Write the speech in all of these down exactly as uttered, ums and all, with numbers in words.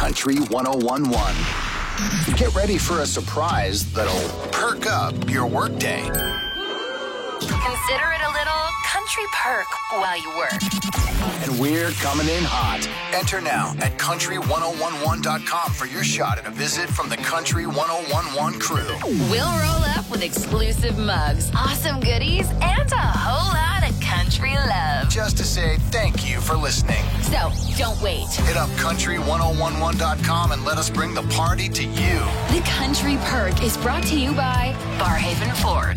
Country one oh one point one. Get ready for a surprise that'll perk up your workday. Consider it a little country perk while you work. And we're coming in hot. Enter now at country one oh one one dot com for your shot at a visit from the Country one oh one one crew. We'll roll up with exclusive mugs, awesome goodies, and a whole lot of country love. Just to say thank you for listening. So, don't wait. Hit up country one oh one one dot com and let us bring the party to you. The Country Perk is brought to you by Barhaven Ford.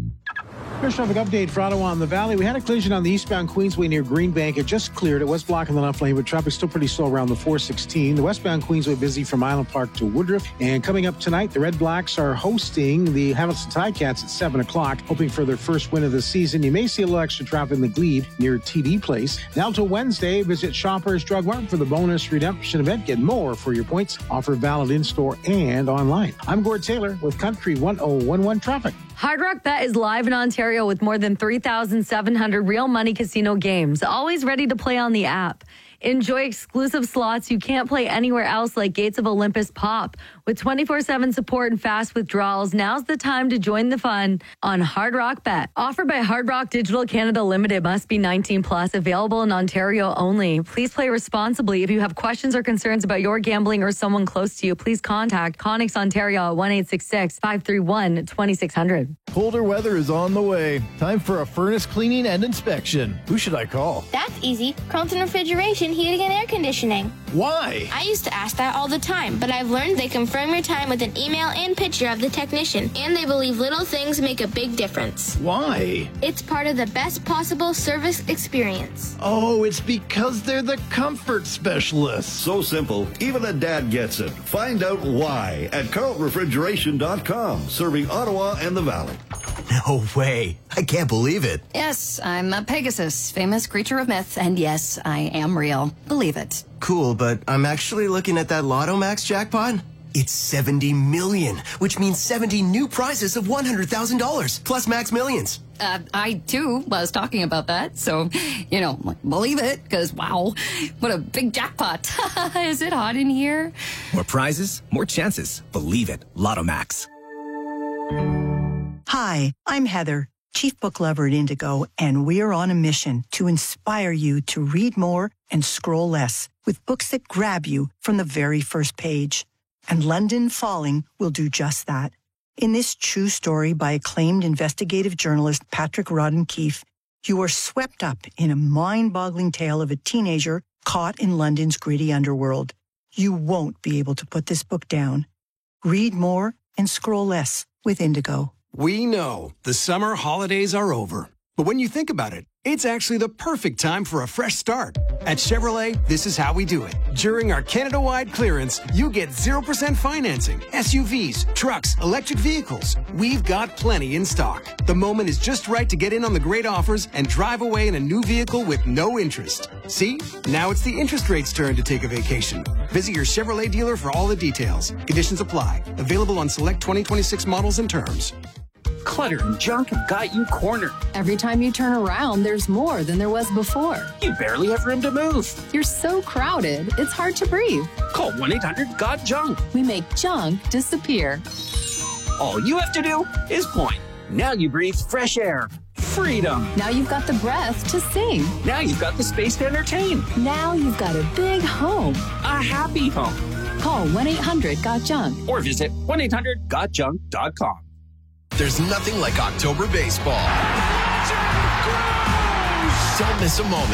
First traffic update for Ottawa and the Valley. We had a collision on the eastbound Queensway near Greenbank. It just cleared. It was blocking the left lane, but traffic's still pretty slow around the four sixteen. The westbound Queensway busy from Island Park to Woodruff. And coming up tonight, the Red Blacks are hosting the Hamilton Ticats at seven o'clock, hoping for their first win of the season. You may see a little extra traffic in the Glebe near T D Place. Now till Wednesday, visit Shoppers Drug Mart for the bonus redemption event. Get more for your points. Offer valid in-store and online. I'm Gord Taylor with Country one oh one one Traffic. Hard Rock Bet is live in Ontario with more than three thousand seven hundred real money casino games, always ready to play on the app. Enjoy exclusive slots you can't play anywhere else like Gates of Olympus Pop. With twenty-four seven support and fast withdrawals, now's the time to join the fun on Hard Rock Bet. Offered by Hard Rock Digital Canada Limited, must be nineteen plus, available in Ontario only. Please play responsibly. If you have questions or concerns about your gambling or someone close to you, please contact Connex Ontario at one eight six six, five three one, two six zero zero. Colder weather is on the way. Time for a furnace cleaning and inspection. Who should I call? That's easy. Carlton Refrigeration, Heating and Air Conditioning. Why? I used to ask that all the time, but I've learned they confirm your time with an email and picture of the technician, and they believe little things make a big difference. Why? It's part of the best possible service experience. Oh, it's because they're the comfort specialists. So simple, even a dad gets it. Find out why at carlton refrigeration dot com, serving Ottawa and the Valley. No way. I can't believe it. Yes, I'm a Pegasus, famous creature of myth, and yes, I am real. Believe it. Cool, but I'm actually looking at that Lotto Max jackpot. It's seventy million, which means seventy new prizes of one hundred thousand dollars, plus Max Millions. Uh, I, too, was talking about that, so, you know, believe it, because, wow, what a big jackpot. Is it hot in here? More prizes, more chances. Believe it. Lotto Max. Hi, I'm Heather, Chief Book Lover at Indigo, and we're on a mission to inspire you to read more and scroll less with books that grab you from the very first page. And London Falling will do just that. In this true story by acclaimed investigative journalist Patrick Rodden Keefe, you are swept up in a mind-boggling tale of a teenager caught in London's gritty underworld. You won't be able to put this book down. Read more and scroll less with Indigo. We know the summer holidays are over, but when you think about it, it's actually the perfect time for a fresh start. At Chevrolet, this is how we do it. During our Canada-wide clearance, you get zero percent financing, S U Vs, trucks, electric vehicles. We've got plenty in stock. The moment is just right to get in on the great offers and drive away in a new vehicle with no interest. See? Now it's the interest rate's turn to take a vacation. Visit your Chevrolet dealer for all the details. Conditions apply. Available on select twenty twenty-six models and terms. Clutter and junk have got you cornered. Every time you turn around, there's more than there was before. You barely have room to move. You're so crowded, it's hard to breathe. Call one eight hundred got junk. We make junk disappear. All you have to do is point. Now you breathe fresh air. Freedom. Now you've got the breath to sing. Now you've got the space to entertain. Now you've got a big home. A happy home. Call one eight hundred got junk. Or visit one eight hundred got junk dot com. There's nothing like October baseball. Don't miss a moment